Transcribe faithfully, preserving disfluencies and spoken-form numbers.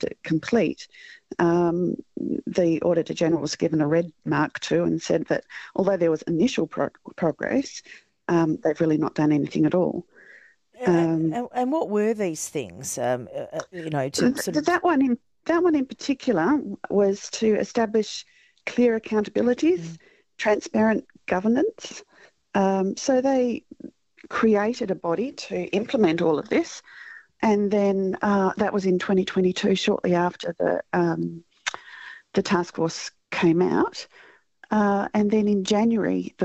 it complete, um, the Auditor General was given a red mark to and said that although there was initial pro- progress, um, they've really not done anything at all. And, Um, and, and what were these things? Um, uh, uh, you know, to th- sort th- of. that one in that one in particular was to establish clear accountabilities, Mm. transparent governance. Um, so they created a body to implement all of this, and then uh, that was in twenty twenty-two, shortly after the um, the task force came out. Uh, and then in January, the